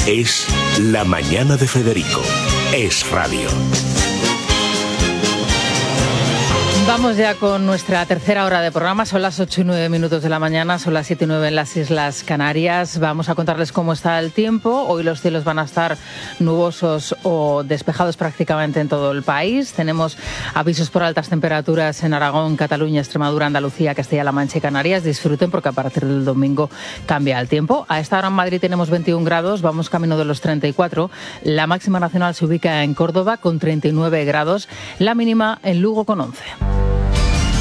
Es La Mañana de Federico. Es radio. Vamos ya con nuestra tercera hora de programa. Son las 8:09 de la mañana, son las 7:09 en las Islas Canarias. Vamos a contarles cómo está el tiempo. Hoy los cielos van a estar nubosos o despejados prácticamente en todo el país. Tenemos avisos por altas temperaturas en Aragón, Cataluña, Extremadura, Andalucía, Castilla-La Mancha y Canarias. Disfruten porque a partir del domingo cambia el tiempo. A esta hora en Madrid tenemos 21 grados, vamos camino de los 34. La máxima nacional se ubica en Córdoba con 39 grados, la mínima en Lugo con 11.